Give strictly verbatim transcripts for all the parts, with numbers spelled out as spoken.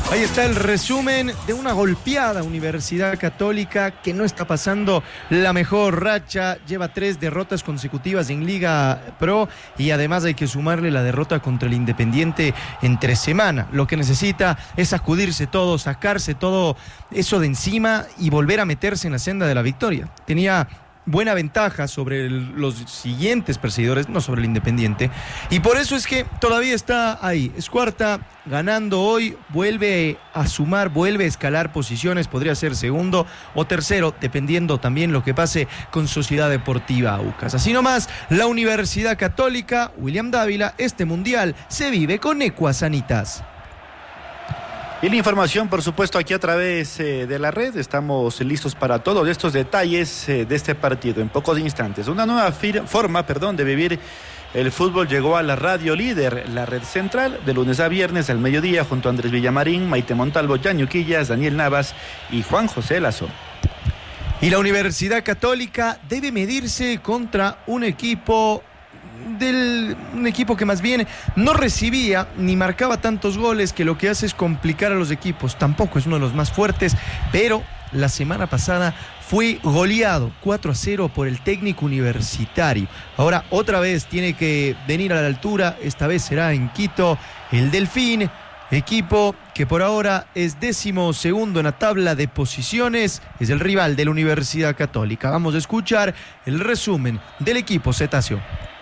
Ahí está el resumen de una golpeada Universidad Católica que no está pasando la mejor racha. Lleva tres derrotas consecutivas en Liga Pro y además hay que sumarle la derrota contra el Independiente entre semana. Lo que necesita es sacudirse todo, sacarse todo eso de encima y volver a meterse en la senda de la victoria. Tenía buena ventaja sobre el, los siguientes perseguidores, no sobre el Independiente, y por eso es que todavía está ahí. Es cuarta, ganando hoy, vuelve a sumar, vuelve a escalar posiciones, podría ser segundo o tercero, dependiendo también lo que pase con Sociedad Deportiva Aucas. Así nomás, la Universidad Católica, William Dávila, este mundial se vive con Ecuasanitas. Y la información, por supuesto, aquí a través eh, de la red. Estamos listos para todos estos detalles eh, de este partido en pocos instantes. Una nueva fir- forma, perdón, de vivir el fútbol llegó a la Radio Líder, la red central, de lunes a viernes al mediodía, junto a Andrés Villamarín, Maite Montalvo, Yaño Quillas, Daniel Navas y Juan José Lazo. Y la Universidad Católica debe medirse contra un equipo del un equipo que más bien no recibía ni marcaba tantos goles, que lo que hace es complicar a los equipos. Tampoco es uno de los más fuertes, pero la semana pasada fue goleado cuatro a cero por el Técnico Universitario. Ahora otra vez tiene que venir a la altura, esta vez será en Quito, el Delfín, equipo que por ahora es décimo segundo en la tabla de posiciones, es el rival de la Universidad Católica. Vamos a escuchar el resumen del equipo cetáceo.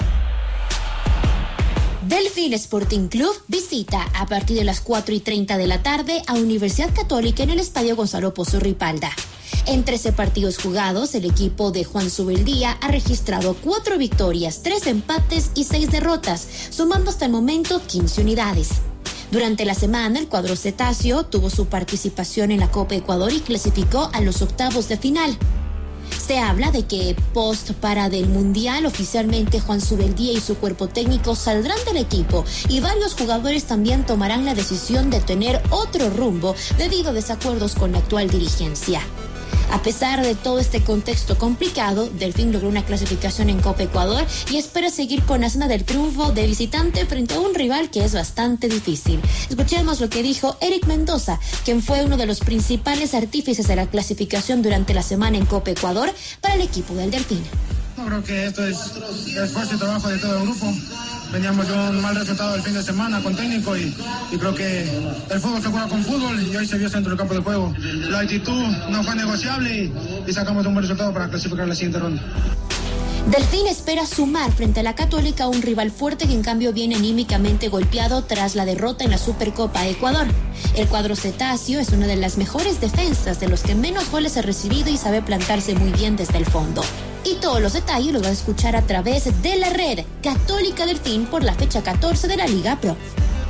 Delfín Sporting Club visita a partir de las cuatro y treinta de la tarde a Universidad Católica en el Estadio Gonzalo Pozo Ripalda. En trece partidos jugados, el equipo de Juan Zubeldía ha registrado cuatro victorias, tres empates y seis derrotas, sumando hasta el momento quince unidades. Durante la semana, el cuadro cetáceo tuvo su participación en la Copa Ecuador y clasificó a los octavos de final. Se habla de que post para del Mundial oficialmente Juan Zubeldía y su cuerpo técnico saldrán del equipo y varios jugadores también tomarán la decisión de tener otro rumbo debido a desacuerdos con la actual dirigencia. A pesar de todo este contexto complicado, Delfín logró una clasificación en Copa Ecuador y espera seguir con la senda del triunfo de visitante frente a un rival que es bastante difícil. Escuchemos lo que dijo Eric Mendoza, quien fue uno de los principales artífices de la clasificación durante la semana en Copa Ecuador para el equipo del Delfín. Yo creo que esto es el esfuerzo y trabajo de todo el grupo. Veníamos de un mal resultado el fin de semana con técnico y, y creo que el fútbol se juega con fútbol y hoy se vio dentro del campo de juego. La actitud no fue negociable y, y sacamos un buen resultado para clasificar a la siguiente ronda. Delfín espera sumar frente a la Católica a un rival fuerte que en cambio viene anímicamente golpeado tras la derrota en la Supercopa Ecuador. El cuadro cetáceo es una de las mejores defensas, de los que menos goles ha recibido y sabe plantarse muy bien desde el fondo. Y todos los detalles los va a escuchar a través de la red Católica Delfín por la fecha catorce de la Liga Pro.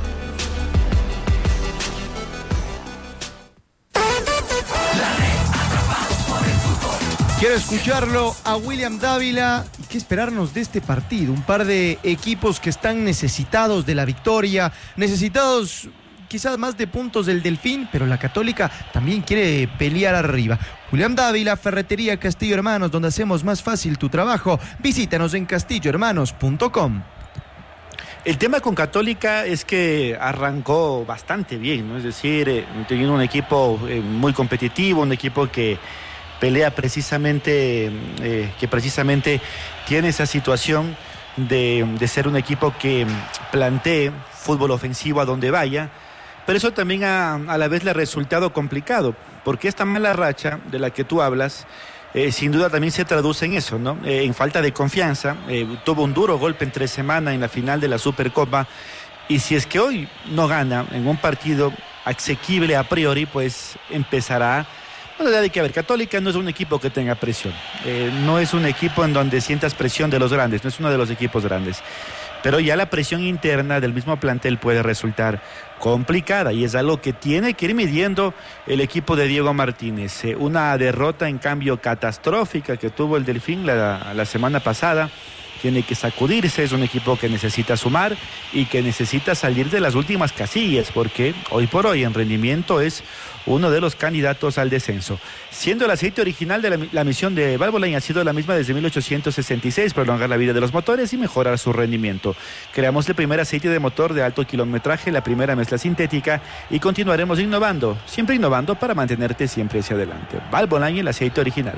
Quiero escucharlo a William Dávila. ¿Y qué esperarnos de este partido? Un par de equipos que están necesitados de la victoria, necesitados quizás más de puntos del Delfín, pero la Católica también quiere pelear arriba. William Dávila, Ferretería Castillo Hermanos, donde hacemos más fácil tu trabajo. Visítanos en castillo hermanos punto com. El tema con Católica es que arrancó bastante bien, ¿no? Es decir, eh, teniendo un equipo eh, muy competitivo, un equipo que pelea precisamente, eh, que precisamente tiene esa situación de, de ser un equipo que plantee fútbol ofensivo a donde vaya, pero eso también a, a la vez le ha resultado complicado, porque esta mala racha de la que tú hablas, eh, sin duda también se traduce en eso, ¿no? Eh, en falta de confianza. Eh, tuvo un duro golpe entre semana en la final de la Supercopa, y si es que hoy no gana en un partido asequible a priori, pues empezará. Bueno, hay que ver, Católica no es un equipo que tenga presión, eh, no es un equipo en donde sientas presión de los grandes, no es uno de los equipos grandes, pero ya la presión interna del mismo plantel puede resultar complicada y es algo que tiene que ir midiendo el equipo de Diego Martínez. Eh, una derrota en cambio catastrófica que tuvo el Delfín la, la semana pasada tiene que sacudirse, es un equipo que necesita sumar y que necesita salir de las últimas casillas, porque hoy por hoy en rendimiento es uno de los candidatos al descenso. Siendo el aceite original de la, la misión de Valvoline ha sido la misma desde mil ochocientos sesenta y seis, prolongar la vida de los motores y mejorar su rendimiento. Creamos el primer aceite de motor de alto kilometraje, la primera mezcla sintética y continuaremos innovando, siempre innovando para mantenerte siempre hacia adelante. Valvoline, el aceite original.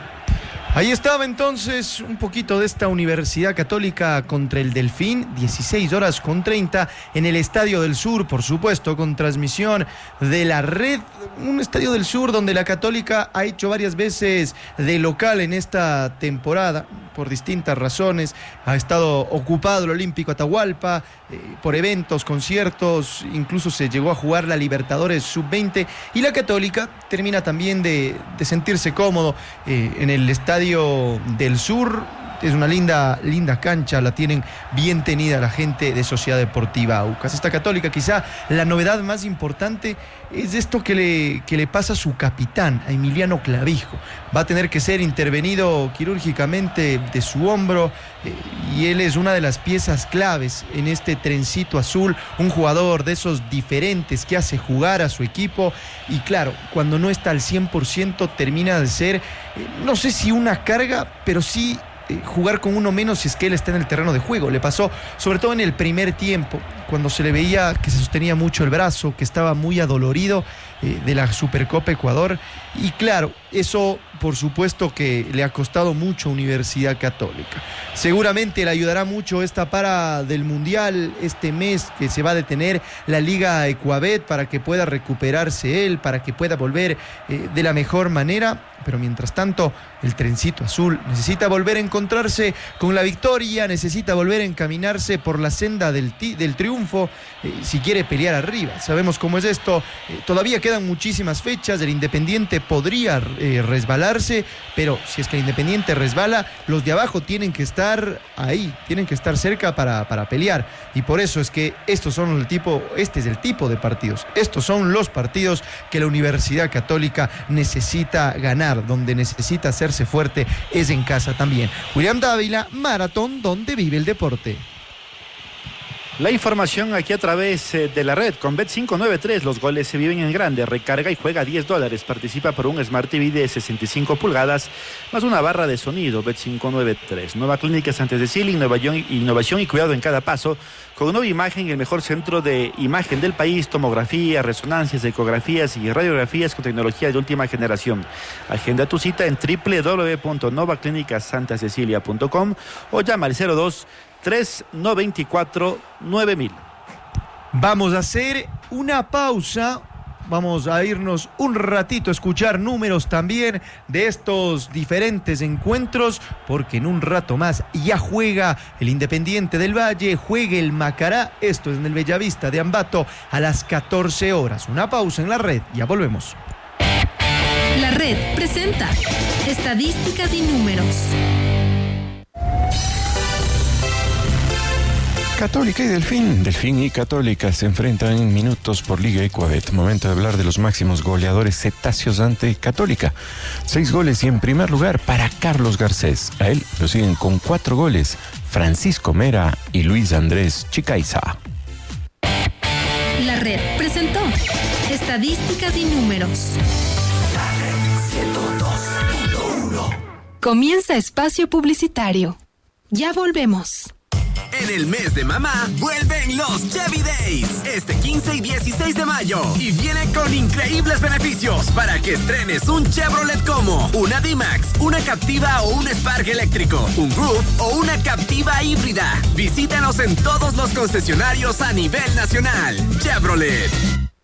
Ahí estaba entonces un poquito de esta Universidad Católica contra el Delfín, dieciséis horas con treinta en el Estadio del Sur, por supuesto, con transmisión de la red. Un Estadio del Sur donde la Católica ha hecho varias veces de local en esta temporada, por distintas razones. Ha estado ocupado el Olímpico Atahualpa, eh, por eventos, conciertos, incluso se llegó a jugar la Libertadores sub veinte y la Católica termina también de, de sentirse cómodo eh, en el Estadio del Sur. Es una linda, linda cancha, la tienen bien tenida la gente de Sociedad Deportiva Aucas. Esta Católica, quizá la novedad más importante es esto que le, que le pasa a su capitán, a Emiliano Clavijo. Va a tener que ser intervenido quirúrgicamente de su hombro eh, y él es una de las piezas claves en este trencito azul, un jugador de esos diferentes que hace jugar a su equipo y claro, cuando no está al cien por ciento termina de ser, eh, no sé si una carga, pero sí jugar con uno menos si es que él está en el terreno de juego. Le pasó sobre todo en el primer tiempo, cuando se le veía que se sostenía mucho el brazo, que estaba muy adolorido eh, de la Supercopa Ecuador y claro, eso por supuesto que le ha costado mucho a Universidad Católica. Seguramente le ayudará mucho esta para del Mundial, este mes que se va a detener la Liga Ecuabet para que pueda recuperarse él, para que pueda volver eh, de la mejor manera, pero mientras tanto el trencito azul necesita volver a encontrarse con la victoria, necesita volver a encaminarse por la senda del, ti, del triunfo eh, si quiere pelear arriba. Sabemos cómo es esto, eh, todavía quedan muchísimas fechas, el Independiente podría eh, resbalarse, pero si es que el Independiente resbala, los de abajo tienen que estar ahí, tienen que estar cerca para, para pelear y por eso es que estos son el tipo, este es el tipo de partidos, estos son los partidos que la Universidad Católica necesita ganar, donde necesita hacerse fuerte es en casa también. William Dávila, Maratón, donde vive el deporte. La información aquí a través de la red con Bet cinco noventa y tres, los goles se viven en grande, recarga y juega diez dólares, participa por un Smart T V de sesenta y cinco pulgadas más una barra de sonido. Bet cinco noventa y tres, nueva clínica Santos de Sili, innovación, innovación y cuidado en cada paso, con nueva imagen, el mejor centro de imagen del país, tomografía, resonancias, ecografías y radiografías con tecnología de última generación. Agenda tu cita en doble u doble u doble u punto nova clínica santa cecilia punto com o llama al cero dos tres nueve cuatro nueve mil. Vamos a hacer una pausa. Vamos a irnos un ratito a escuchar números también de estos diferentes encuentros, porque en un rato más ya juega el Independiente del Valle, juega el Macará. Esto es en el Bellavista de Ambato a las catorce horas. Una pausa en la red, ya volvemos. La red presenta estadísticas y números. Católica y Delfín. Delfín y Católica se enfrentan en minutos por Liga Ecuabet. Momento de hablar de los máximos goleadores cetáceos ante Católica. Seis goles y en primer lugar para Carlos Garcés. A él lo siguen con cuatro goles Francisco Mera y Luis Andrés Chicaiza. La red presentó estadísticas y números. ciento dos punto uno. Comienza espacio publicitario. Ya volvemos. En el mes de mamá, vuelven los Chevy Days, este quince y dieciséis de mayo. Y viene con increíbles beneficios para que estrenes un Chevrolet como una D-Max, una Captiva o un Spark eléctrico, un Groove o una Captiva híbrida. Visítanos en todos los concesionarios a nivel nacional. Chevrolet.